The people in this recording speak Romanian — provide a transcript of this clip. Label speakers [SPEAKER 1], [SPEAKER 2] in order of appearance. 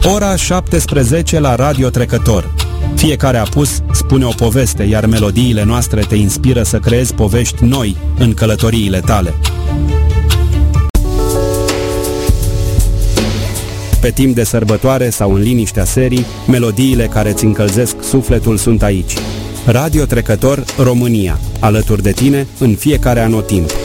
[SPEAKER 1] Ora 17 la Radio Trecător. Fiecare apus spune o poveste, iar melodiile noastre te inspiră să creezi povești noi în călătoriile tale. Pe timp de sărbătoare sau în liniștea serii, melodiile care îți încălzesc sufletul sunt aici. Radio Trecător România, alături de tine în fiecare anotimp.